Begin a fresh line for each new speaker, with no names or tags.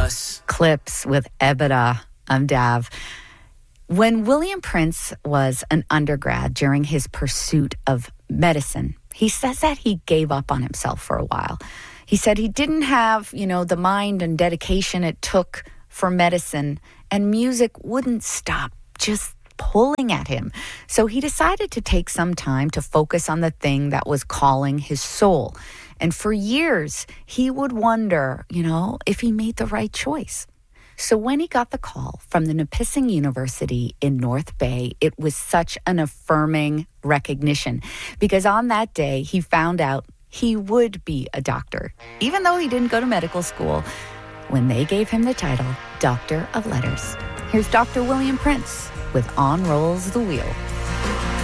us.
Clips with EBITDA. I'm Dav. When William Prince was an undergrad during his pursuit of medicine, he says that he gave up on himself for a while. He said he didn't have, the mind and dedication it took for medicine, and music wouldn't stop just pulling at him. So he decided to take some time to focus on the thing that was calling his soul. And for years, he would wonder, if he made the right choice. So when he got the call from the Nipissing University in North Bay, it was such an affirming recognition, because on that day, he found out he would be a doctor, even though he didn't go to medical school, when they gave him the title Doctor of Letters. Here's Dr. William Prince with On Rolls the Wheel.